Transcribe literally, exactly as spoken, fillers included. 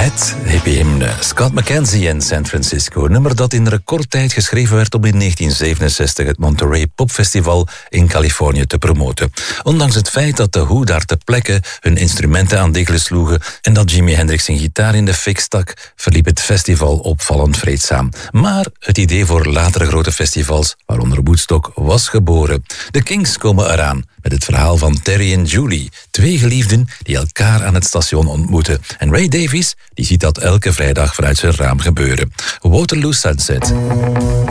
Het hippie-hymne. Scott McKenzie in San Francisco. Een nummer dat in recordtijd geschreven werd om in negentien zevenenzestig het Monterey Popfestival in Californië te promoten. Ondanks het feit dat de Who daar ter plekke hun instrumenten aan diggelen sloegen en dat Jimi Hendrix zijn gitaar in de fik stak, verliep het festival opvallend vreedzaam. Maar het idee voor latere grote festivals, waaronder Woodstock, was geboren. De Kings komen eraan met het verhaal van Terry en Julie, twee geliefden die elkaar aan het station ontmoeten. En Ray Davies die ziet dat elke vrijdag vanuit zijn raam gebeuren. Waterloo Sunset.